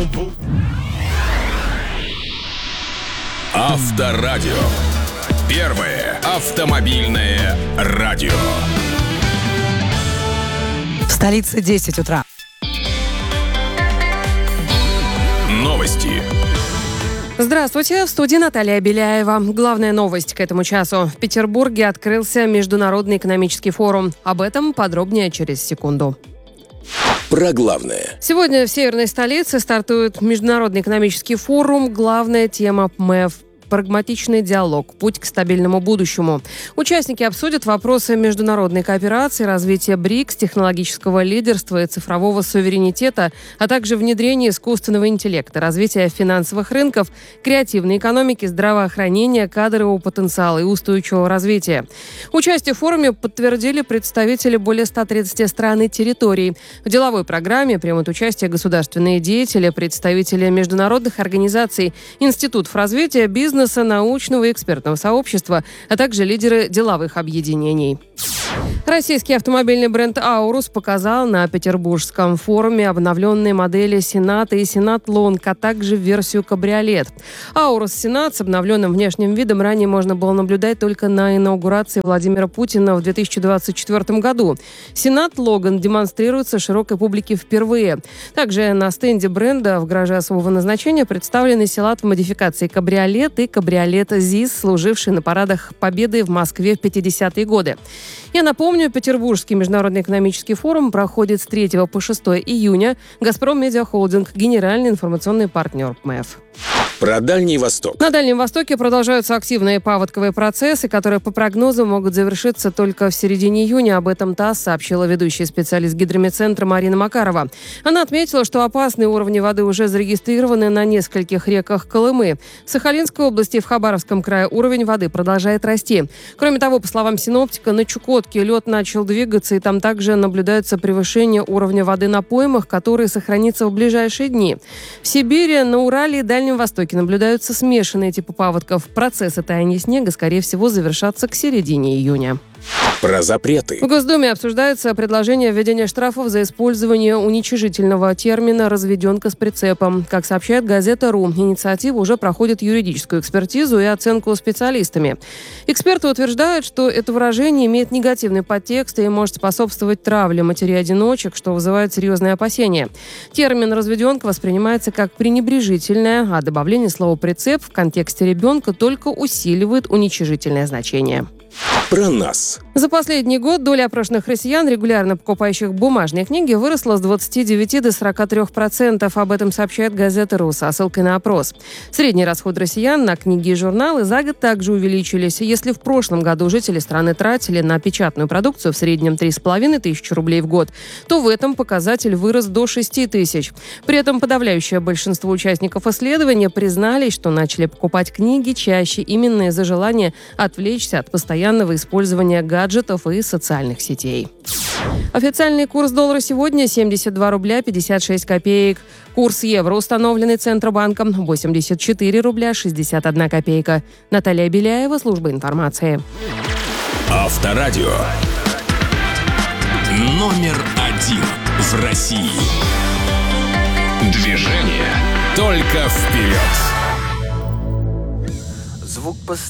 Авторадио. Первое автомобильное радио. В столице 10 утра. Новости. Здравствуйте, в студии Наталья Беляева. Главная новость к этому часу. В Петербурге открылся Международный экономический форум. Об этом подробнее через секунду. Про главное. Сегодня в северной столице стартует Международный экономический форум. Главная тема МЭФ. Прагматичный диалог. Путь к стабильному будущему. Участники обсудят вопросы международной кооперации, развития БРИКС, технологического лидерства и цифрового суверенитета, а также внедрения искусственного интеллекта, развития финансовых рынков, креативной экономики, здравоохранения, кадрового потенциала и устойчивого развития. Участие в форуме подтвердили представители более 130 стран и территорий. В деловой программе примут участие государственные деятели, представители международных организаций, институтов развития, бизнеса, научного и экспертного сообщества, а также лидеры деловых объединений. Российский автомобильный бренд «Аурус» показал на Петербургском форуме обновленные модели «Сенат» и «Сенат Лонг», а также версию «Кабриолет». «Аурус Сенат» с обновленным внешним видом ранее можно было наблюдать только на инаугурации Владимира Путина в 2024 году. «Сенат Логан» демонстрируется широкой публике впервые. Также на стенде бренда в гараже особого назначения представлены «Селат» в модификации «Кабриолет» и «Кабриолет ЗИС», служивший на парадах Победы в Москве в 50-е годы. Я напомню, Петербургский международный экономический форум проходит с 3 по 6 июня. «Газпром Медиа Холдинг» – генеральный информационный партнер МЭФ. Про Дальний Восток. На Дальнем Востоке продолжаются активные паводковые процессы, которые по прогнозу могут завершиться только в середине июня. Об этом ТАСС сообщила ведущий специалист гидрометцентра Марина Макарова. Она отметила, что опасные уровни воды уже зарегистрированы на нескольких реках Колымы. В Сахалинской области и в Хабаровском крае уровень воды продолжает расти. Кроме того, по словам синоптика, на Чукотке лед начал двигаться, и там также наблюдается превышение уровня воды на поймах, которые сохранится в ближайшие дни. В Сибири, на Урале и Дальнем Востоке наблюдаются смешанные типы паводков. Процессы таяния снега, скорее всего, завершатся к середине июня. Про запреты. В Госдуме обсуждается предложение введения штрафов за использование уничижительного термина «разведенка с прицепом». Как сообщает газета «Ру», инициатива уже проходит юридическую экспертизу и оценку специалистами. Эксперты утверждают, что это выражение имеет негативный подтекст и может способствовать травле матерей-одиночек, что вызывает серьезные опасения. Термин «разведенка» воспринимается как пренебрежительное, а добавление слова «прицеп» в контексте ребенка только усиливает уничижительное значение. Про нас. За последний год доля опрошенных россиян, регулярно покупающих бумажные книги, выросла с 29 до 43%. Об этом сообщает газета «Ру» со ссылкой на опрос. Средний расход россиян на книги и журналы за год также увеличились. Если в прошлом году жители страны тратили на печатную продукцию в среднем 3,5 тысячи рублей в год, то в этом показатель вырос до 6 тысяч. При этом подавляющее большинство участников исследования признались, что начали покупать книги чаще именно из-за желания отвлечься от постоянного использования гаджетов и социальных сетей. Официальный курс доллара сегодня 72 рубля 56 копеек. Курс евро, установленный Центробанком, 84 рубля 61 копейка. Наталья Беляева, служба информации. Авторадио. Номер 1 в России. Движение только вперед. Звук постоянно.